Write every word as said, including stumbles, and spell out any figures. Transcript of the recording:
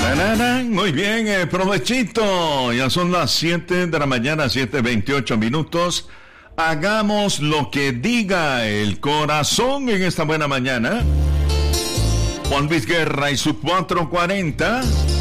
Muy bien, eh, provechito. Ya son las siete de la mañana, siete veintiocho minutos. Hagamos lo que diga el corazón en esta buena mañana. Juan Luis Guerra y su cuatrocientos cuarenta.